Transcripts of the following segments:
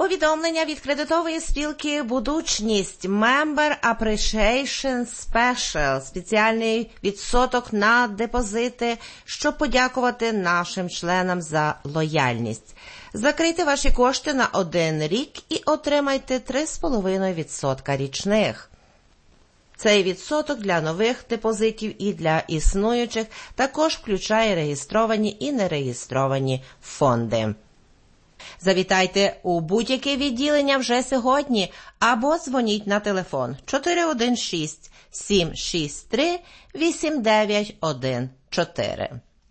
Повідомлення від кредитової спілки «Будучність» Member Appreciation Special, спеціальний відсоток на депозити, щоб подякувати нашим членам за лояльність. Закрийте ваші кошти на 1 рік і отримайте 3,5% річних. Цей відсоток для нових депозитів і для існуючих також включає реєстровані і нереєстровані фонди. Завітайте у будь-яке відділення вже сьогодні або дзвоніть на телефон 416-763-8914.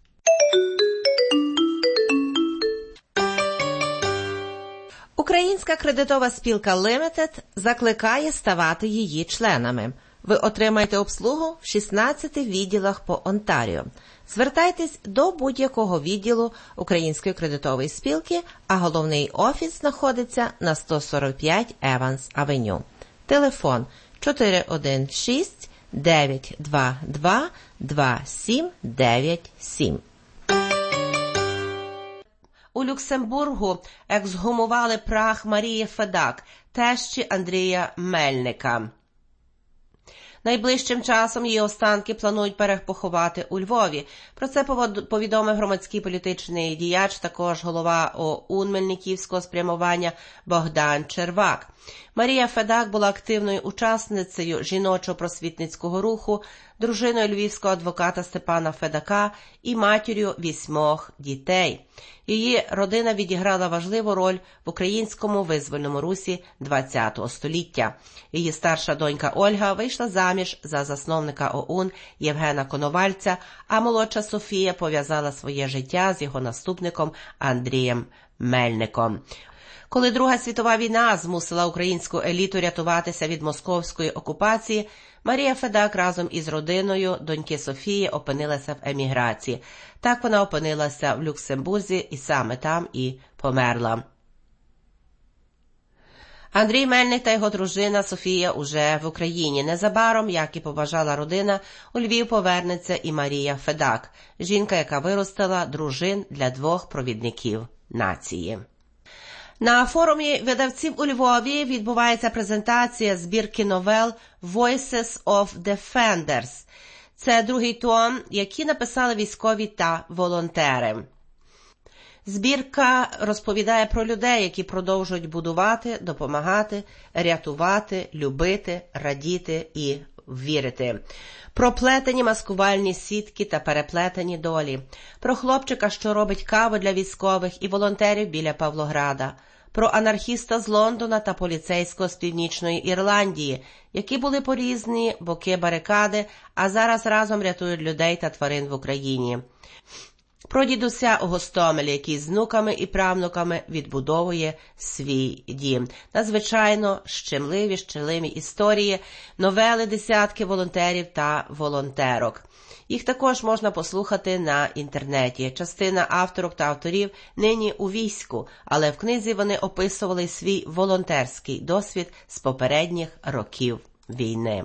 Українська кредитова спілка Limited закликає ставати її членами. Ви отримаєте обслугу в 16 відділах по Онтаріо. Звертайтесь до будь-якого відділу Української кредитової спілки, а головний офіс знаходиться на 145 Еванс-авеню. Телефон 416-922-2797. У Люксембургу ексгумували прах Марії Федак, тещі Андрія Мельника. Найближчим часом її останки планують перепоховати у Львові. Про це повідомив громадський політичний діяч, також голова ОУН Мельниківського спрямування Богдан Червак. Марія Федак була активною учасницею жіночого просвітницького руху, дружиною львівського адвоката Степана Федака і матір'ю 8 дітей. Її родина відіграла важливу роль в українському визвольному русі ХХ століття. Її старша донька Ольга вийшла заміж за засновника ОУН Євгена Коновальця, а молодша Софія пов'язала своє життя з його наступником Андрієм Мельником. Коли Друга світова війна змусила українську еліту рятуватися від московської окупації, Марія Федак разом із родиною доньки Софії опинилася в еміграції. Так вона опинилася в Люксембурзі і саме там і померла. Андрій Мельник та його дружина Софія уже в Україні. Незабаром, як і побажала родина, у Львів повернеться і Марія Федак, жінка, яка виростила дружин для 2 провідників нації. На форумі видавців у Львові відбувається презентація збірки новел «Voices of Defenders». Це другий том, які написали військові та волонтери. Збірка розповідає про людей, які продовжують будувати, допомагати, рятувати, любити, радіти і вірити. Про плетені маскувальні сітки та переплетені долі. Про хлопчика, що робить каву для військових і волонтерів біля Павлограда. Про анархіста з Лондона та поліцейського з Північної Ірландії, які були по різні боки барикади, а зараз разом рятують людей та тварин в Україні. Про дідуся у Гостомелі, який з внуками і правнуками відбудовує свій дім. Надзвичайно щемливі історії, новели десятки волонтерів та волонтерок. Їх також можна послухати на інтернеті. Частина авторок та авторів нині у війську, але в книзі вони описували свій волонтерський досвід з попередніх років війни.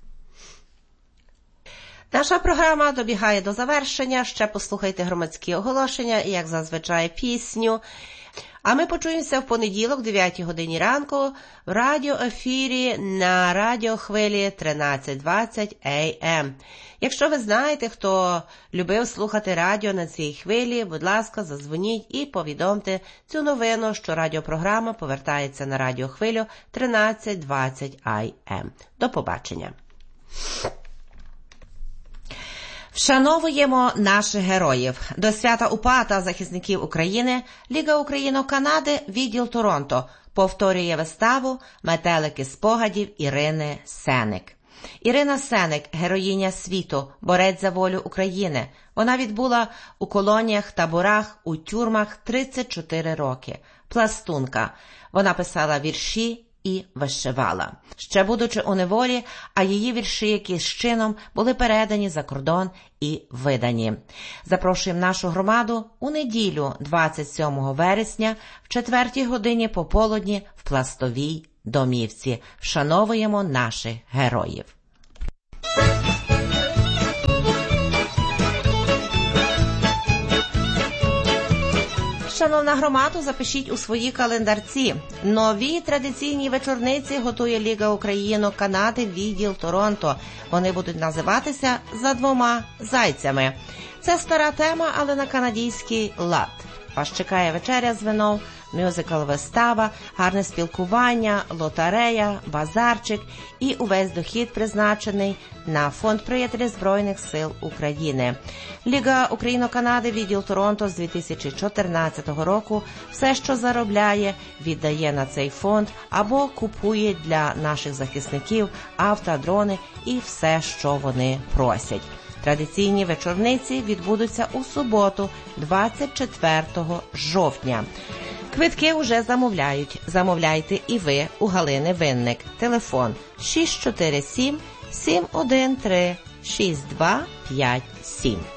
Наша програма добігає до завершення. Ще послухайте громадські оголошення і, як зазвичай, пісню. А ми почуємося в понеділок, 9 годині ранку, в радіоефірі на радіохвилі 1320 AM. Якщо ви знаєте, хто любив слухати радіо на цій хвилі, будь ласка, задзвоніть і повідомте цю новину, що радіопрограма повертається на радіохвилю 1320 AM. До побачення. Вшановуємо наших героїв. До свята УПА та захисників України Ліга Україно-Канади, відділ Торонто, повторює виставу «Метелики спогадів» Ірини Сеник. Ірина Сеник – героїня світу, борець за волю України. Вона відбула у колоніях, таборах, у тюрмах 34 роки. Пластунка. Вона писала вірші і вишивала. Ще будучи у неволі, а її вірші якимсь чином були передані за кордон і видані. Запрошуємо нашу громаду у неділю 27 вересня в 4 годині пополудні в Пластовій домівці. Вшановуємо наших героїв. Шановна громаду, запишіть у свої календарці. Нові традиційні вечорниці готує Ліга Україно-Канади відділ Торонто. Вони будуть називатися «За двома зайцями». Це стара тема, але на канадійський лад. Вас чекає вечеря з вином, мюзикл-вистава, гарне спілкування, лотерея, базарчик і увесь дохід призначений на фонд «Приятелі Збройних сил України». Ліга Україно-Канади відділ Торонто з 2014 року все, що заробляє, віддає на цей фонд або купує для наших захисників авто, дрони і все, що вони просять. Традиційні вечорниці відбудуться у суботу, 24 жовтня. Квитки уже замовляють. Замовляйте і ви у Галини Винник. Телефон 647 713 6257.